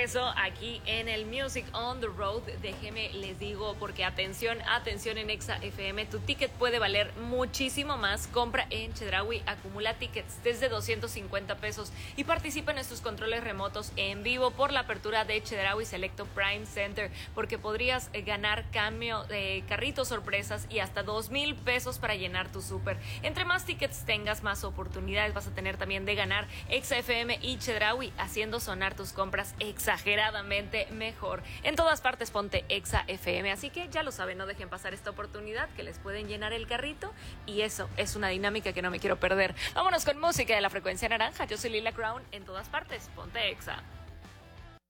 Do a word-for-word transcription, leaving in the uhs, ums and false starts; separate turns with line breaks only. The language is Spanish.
regreso aquí en el Music on the Road. Déjeme les digo, porque atención, atención en Exa F M, tu ticket puede valer muchísimo más. Compra en Chedraui, acumula tickets desde doscientos cincuenta pesos y participa en nuestros controles remotos en vivo por la apertura de Chedraui Selecto Prime Center, porque podrías ganar cambio de carritos sorpresas y hasta dos mil pesos para llenar tu súper. Entre más tickets tengas, más oportunidades vas a tener también de ganar. Exa F M y Chedraui, haciendo sonar tus compras exageradamente mejor. En todas partes ponte Exa F M, así que ya lo saben, no dejen pasar esta oportunidad que les pueden llenar el carrito, y eso es una dinámica que no me quiero perder. Vámonos con música de la frecuencia naranja. Yo soy Lila Crown, en todas partes ponte Exa.